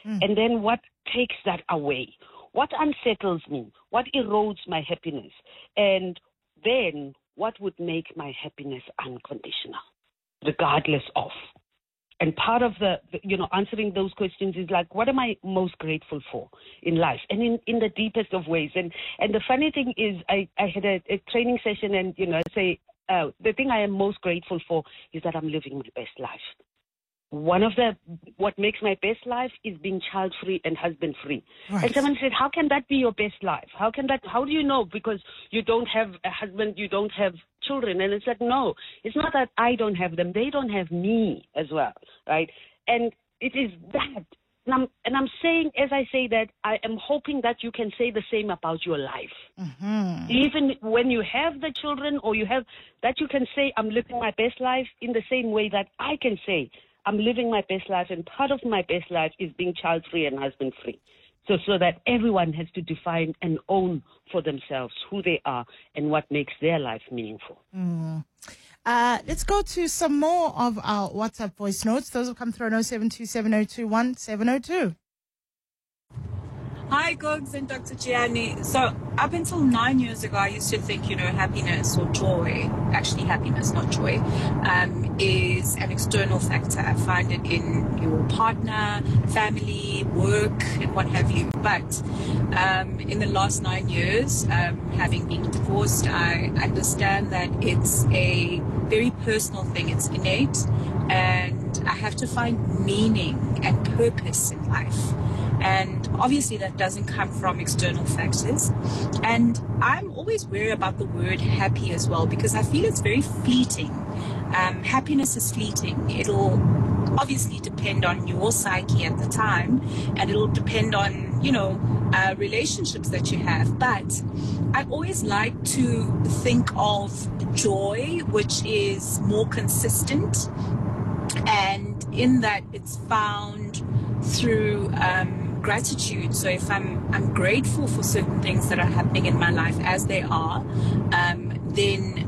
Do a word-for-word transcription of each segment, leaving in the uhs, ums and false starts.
Mm. And then what takes that away? What unsettles me? What erodes my happiness? And then what would make my happiness unconditional, regardless of? And part of the, the, you know, answering those questions is like, what am I most grateful for in life? And in, in the deepest of ways. And and the funny thing is, I, I had a, a training session and, you know, I say, uh, the thing I am most grateful for is that I'm living my best life. One of the, what makes my best life is being child-free and husband-free. Right. And someone said, how can that be your best life? How can that, how do you know? Because you don't have a husband, you don't have children. And it's like, no, it's not that I don't have them. They don't have me as well, right? And it is that. And I'm, and I'm saying, as I say that, I am hoping that you can say the same about your life. Mm-hmm. Even when you have the children or you have, that you can say, I'm living my best life in the same way that I can say, I'm living my best life, and part of my best life is being child-free and husband-free. So so that everyone has to define and own for themselves who they are and what makes their life meaningful. Mm. Uh, let's go to some more of our WhatsApp voice notes. Those have come through on oh seven two seven oh two one seven oh two. Hi, Gogs and Doctor Gianni. So up until nine years ago, I used to think, you know, happiness or joy, actually happiness, not joy, um, is an external factor. I find it in your partner, family, work, and what have you. But um, in the last nine years, um, having been divorced, I understand that it's a very personal thing. It's innate, and I have to find meaning and purpose in life. And obviously that doesn't come from external factors. And I'm always wary about the word happy as well, because I feel it's very fleeting. Um, happiness is fleeting. It'll obviously depend on your psyche at the time, and it'll depend on, you know, uh, relationships that you have. But I always like to think of joy, which is more consistent, and in that it's found through um, gratitude. So if I'm I'm grateful for certain things that are happening in my life as they are, um, then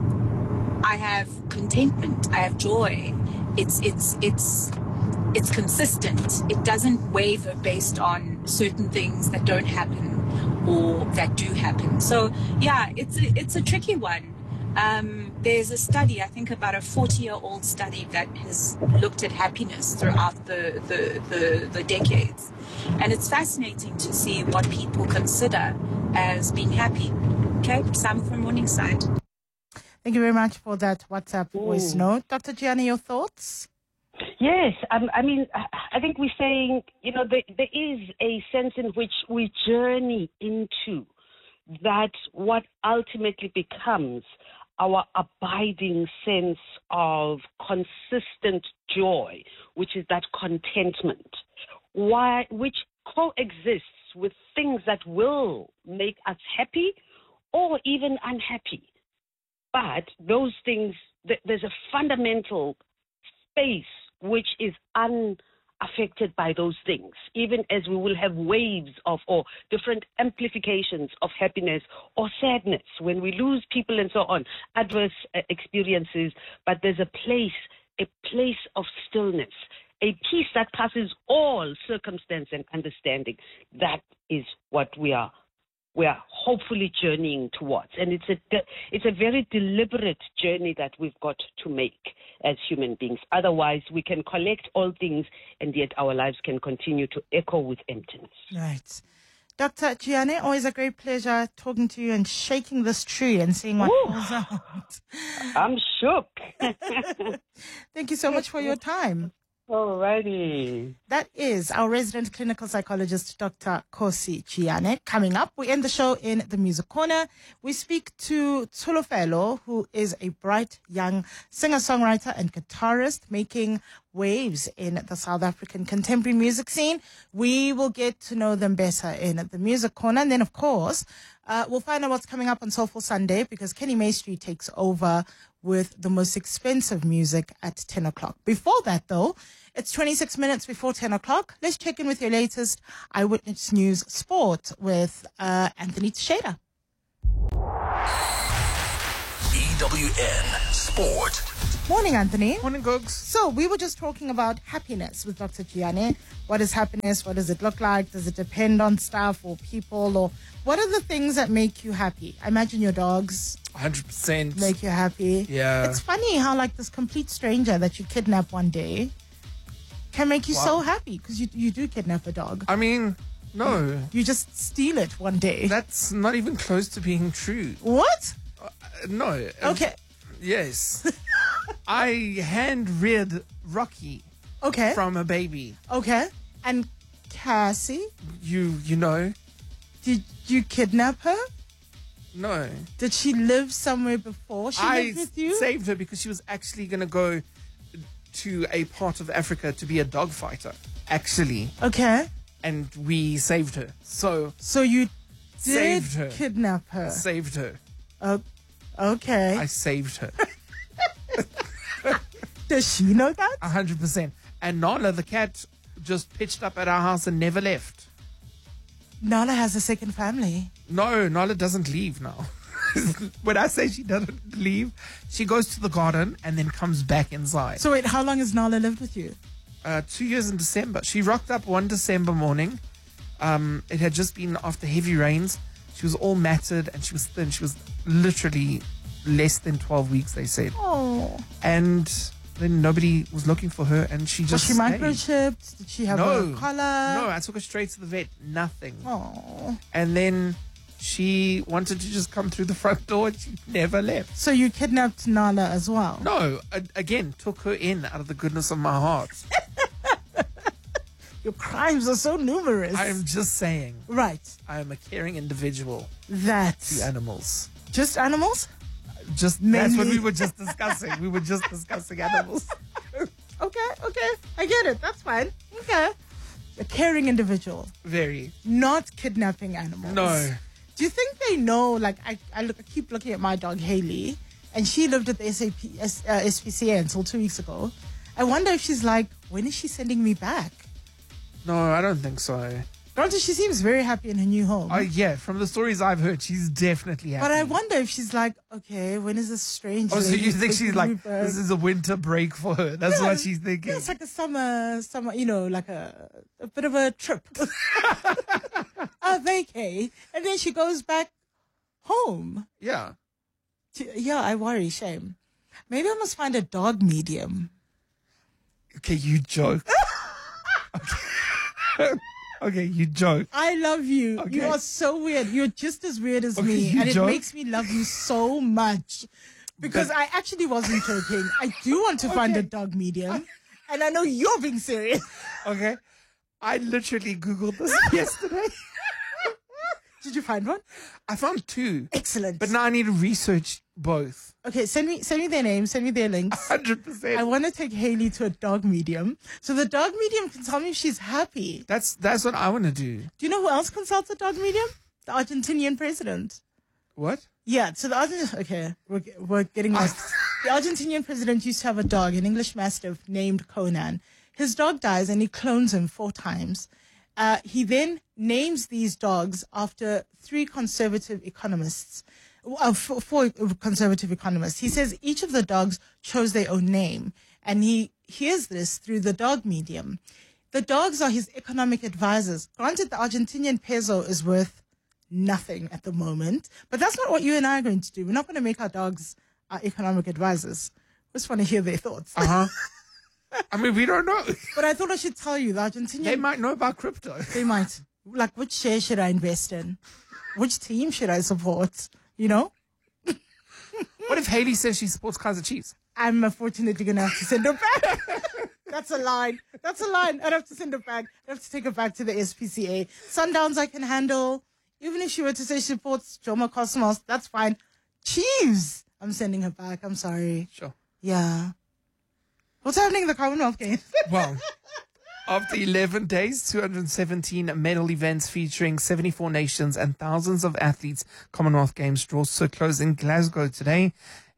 I have contentment. I have joy. It's it's it's it's consistent. It doesn't waver based on certain things that don't happen or that do happen. So yeah, it's a, it's a tricky one. Um, there's a study, I think about a forty-year-old study that has looked at happiness throughout the, the, the, the decades. And it's fascinating to see what people consider as being happy. Okay, Sam from Morningside. Thank you very much for that WhatsApp voice note. Doctor Gianni, your thoughts? Yes, um, I mean, I think we're saying, you know, there, there is a sense in which we journey into that what ultimately becomes our abiding sense of consistent joy, which is that contentment, why, which coexists with things that will make us happy or even unhappy. But those things, th- there's a fundamental space which is unaffected by those things, even as we will have waves of or different amplifications of happiness or sadness when we lose people and so on, adverse uh, experiences. But there's a place, a place of stillness, a peace that passes all circumstance and understanding. That is what we are we are hopefully journeying towards. And it's a de- it's a very deliberate journey that we've got to make as human beings. Otherwise, we can collect all things, and yet our lives can continue to echo with emptiness. Right. Doctor Gianni, always a great pleasure talking to you and shaking this tree and seeing what Ooh, falls out. I'm shook. Thank you so much for your time. Alrighty. That is our resident clinical psychologist, Doctor Kgosi Gianni. Coming up, we end the show in the Music Corner. We speak to Tsholofelo, who is a bright young singer-songwriter and guitarist making waves in the South African contemporary music scene. We will get to know them better in the Music Corner. And then, of course, uh, we'll find out what's coming up on Soulful Sunday, because Kenny Maestri takes over with the most expensive music at ten o'clock. Before that, though, it's twenty-six minutes before ten o'clock. Let's check in with your latest Eyewitness News Sport with uh, Anthony Tsheda. E W N Sport. Morning, Anthony. Morning, Googs. So we were just talking about happiness with Doctor Chiane. What is happiness? What does it look like? Does it depend on stuff or people? Or what are the things that make you happy? I imagine your dogs one hundred percent. make you happy. Yeah. It's funny how like this complete stranger that you kidnap one day can make you Wow. so happy because you, you do kidnap a dog. I mean, no. You just steal it one day. That's not even close to being true. What? Uh, no. uh, Okay. Yes. I hand-reared Rocky Okay. from a baby. Okay. And Cassie, You, you know, did you kidnap her? no. Did she live somewhere before she I lived with you? saved her because she was actually going to go to a part of Africa to be a dog fighter, actually. Okay. And we saved her. So, So you did Saved her. kidnap her. saved her. Oh, okay. I saved her. Does she know that? one hundred percent. And Nala, the cat, just pitched up at our house and never left. Nala has a second family. No, Nala doesn't leave now. When I say she doesn't leave, she goes to the garden and then comes back inside. So wait, how long has Nala lived with you? Uh, two years in December. She rocked up one December morning. Um, it had just been after heavy rains. She was all matted and she was thin. She was literally less than twelve weeks, they said. Oh. And then nobody was looking for her and she Was just she stayed. microchipped? Did she have No. a collar? No, I took her straight to the vet. Nothing. Oh. And then she wanted to just come through the front door and she never left. So you kidnapped Nala as well? No, a- again, took her in out of the goodness of my heart. Your crimes are so numerous. I am just saying, Right. I am a caring individual That's to animals. just animals? Just that's what Mainly- we were just discussing. We were just discussing animals. Okay, okay. I get it. That's fine. Okay. A caring individual, Very. not kidnapping animals. No. Do you think they know, like, I, I, look, I keep looking at my dog, Haley, and she lived at the S A P, S, uh, S P C A until two weeks ago. I wonder if she's like, when is she sending me back? No, I don't think so. Granted, she seems very happy in her new home. Oh, yeah, from the stories I've heard, she's definitely happy. but I wonder if she's like, okay, when is this strange Oh, so lady you think taking she's me like, back? this is a winter break for her? That's Yeah, what she's thinking. Yeah, it's like a summer, summer, you know, like a, a bit of a trip. A vacay. And then she goes back home. Yeah. To- yeah, I worry, shame. Maybe I must find a dog medium. Okay, you joke. okay. Okay, you joke. I love you. Okay. You are so weird. You're just as weird as Okay, me. you And it joke? makes me love you so much. Because But- I actually wasn't joking. I do want to find a Okay. dog medium. And I know you're being serious. Okay. I literally Googled this yesterday. Did you find one? I found two. Excellent. But now I need to research both. Okay, send me send me their names, send me their links. one hundred percent. I want to take Haley to a dog medium. So the dog medium can tell me if she's happy. That's that's what I want to do. Do you know who else consults a dog medium? The Argentinian president. What? Yeah, so the Argent- okay, we're, we're getting lost. The Argentinian president used to have a dog, an English Mastiff named Conan. His dog dies and he clones him four times. Uh, he then names these dogs after three conservative economists, uh, four, four conservative economists. He says each of the dogs chose their own name, and he hears this through the dog medium. The dogs are his economic advisors. Granted, the Argentinian peso is worth nothing at the moment, but that's not what you and I are going to do. We're not going to make our dogs our economic advisors. We just want to hear their thoughts. Uh huh. I mean, we don't know. But I thought I should tell you, the Argentinian... They might know about crypto. They might. Like, which share should I invest in? Which team should I support? You know? What if Haley says she supports Kaiser Chiefs? I'm unfortunately going to have to send her back. That's a line. That's a line. I'd have to send her back. I'd have to take her back to the S P C A. Sundowns I can handle. Even if she were to say she supports Jomo Cosmos, that's fine. Chiefs! I'm sending her back. I'm sorry. Sure. Yeah. What's happening in the Commonwealth Games? Well, after eleven days, two hundred seventeen medal events featuring seventy-four nations and thousands of athletes, Commonwealth Games draws to a close in Glasgow today.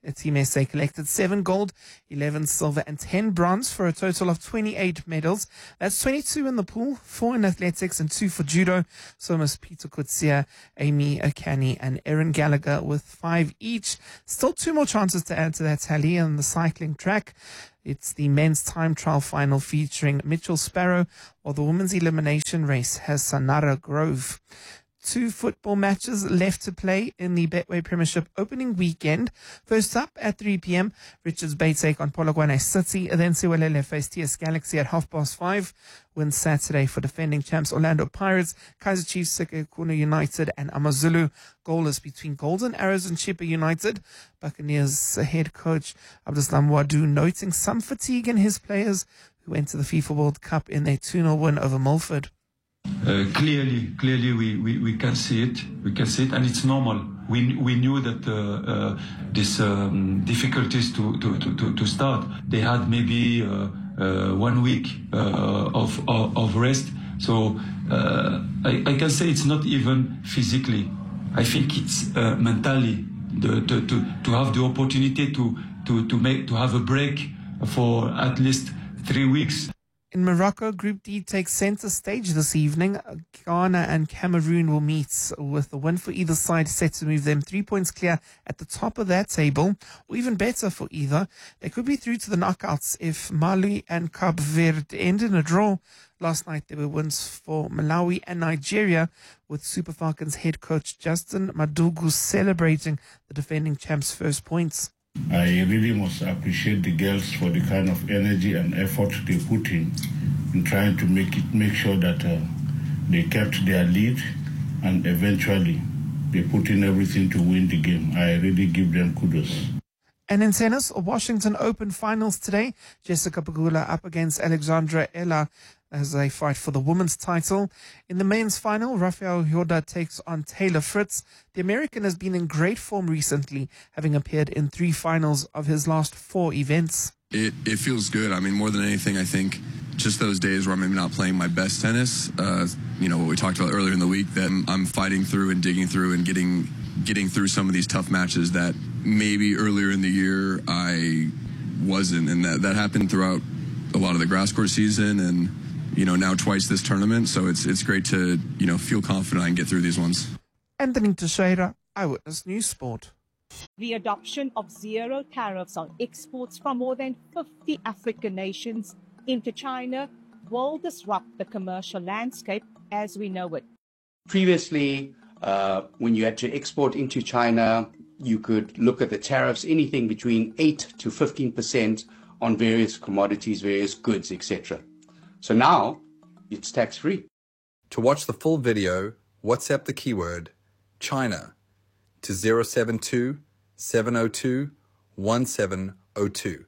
Team S A collected seven gold, eleven silver and ten bronze for a total of twenty-eight medals. That's twenty-two in the pool, four in athletics and two for judo. So must Peter Kutsia, Amy Akani and Erin Gallagher with five each. Still two more chances to add to that tally on the cycling track. It's the men's time trial final featuring Mitchell Sparrow, while the women's elimination race has Sanara Grove. Two football matches left to play in the Betway Premiership opening weekend. First up at three p.m, Richards Bay take on Polokwane City. Then Siwelele face T S Galaxy at half past five. Wins Saturday for defending champs Orlando Pirates, Kaizer Chiefs, Sekhukhune United and AmaZulu. Goalless between Golden Arrows and Chippa United. Buccaneers head coach Abdeslam Wadu noting some fatigue in his players who went to the FIFA World Cup in their two nil win over Milford. Uh, clearly, clearly, we, we, we can see it. We can see it, and it's normal. We we knew that uh, uh, these um, difficulties to, to, to, to start. They had maybe uh, uh, one week uh, of, of of rest. So uh, I, I can say it's not even physically. I think it's uh, mentally the, to, to to have the opportunity to to to make to have a break for at least three weeks. In Morocco, Group D takes centre stage this evening. Ghana and Cameroon will meet, with the win for either side set to move them three points clear at the top of that table, or even better for either. They could be through to the knockouts if Mali and Cape Verde end in a draw. Last night there were wins for Malawi and Nigeria, with Super Falcons head coach Justin Madugu celebrating the defending champs' first points. I really must appreciate the girls for the kind of energy and effort they put in in trying to make it make sure that uh, they kept their lead, and eventually they put in everything to win the game. I really give them kudos. And in tennis, Washington Open finals today. Jessica Pegula up against Alexandra Ella as they fight for the women's title. In the men's final, Rafael Hyoda takes on Taylor Fritz. The American has been in great form recently, having appeared in three finals of his last four events. It, it feels good. I mean, more than anything, I think just those days where I'm maybe not playing my best tennis, uh, you know, what we talked about earlier in the week, that I'm fighting through and digging through and getting getting through some of these tough matches that maybe earlier in the year I wasn't. And that, that happened throughout a lot of the grass court season, and you know, now twice this tournament. So it's it's great to, you know, feel confident I can get through these ones. Anthony Teixeira, Eyewitness News Sport. The adoption of zero tariffs on exports from more than fifty African nations into China will disrupt the commercial landscape as we know it. Previously, uh, when you had to export into China, you could look at the tariffs, anything between eight to fifteen percent on various commodities, various goods, et cetera. So now it's tax-free. To watch the full video, WhatsApp the keyword China to zero seven two, seven zero two, one seven zero two.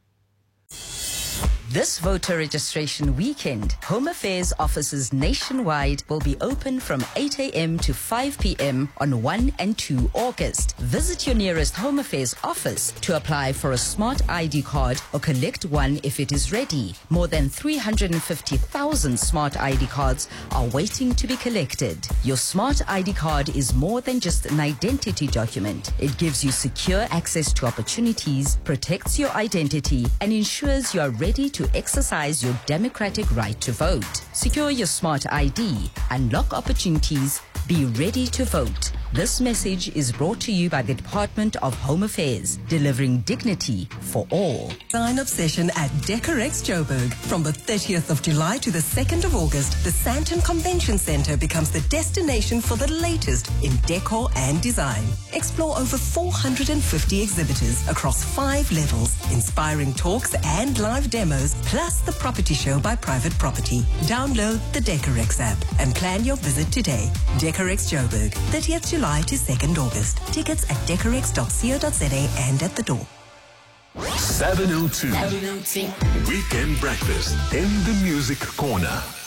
This voter registration weekend, Home Affairs offices nationwide will be open from eight a.m. to five p.m. on first and second August. Visit your nearest Home Affairs office to apply for a smart I D card or collect one if it is ready. More than three hundred fifty thousand smart I D cards are waiting to be collected. Your smart I D card is more than just an identity document. It gives you secure access to opportunities, protects your identity, and ensures you are ready to exercise your democratic right to vote. Secure your smart I D, unlock opportunities, be ready to vote. This message is brought to you by the Department of Home Affairs, delivering dignity for all. Sign-up session at Decorex Joburg. From the thirtieth of July to the second of August, the Sandton Convention Centre becomes the destination for the latest in decor and design. Explore over four hundred fifty exhibitors across five levels, inspiring talks and live demos, plus the property show by Private Property. Download the Decorex app and plan your visit today. Decorex Joburg, thirtieth of July to second of August. Tickets at decorex dot co dot za and at the door. seven oh two. Weekend Breakfast in the Music Corner.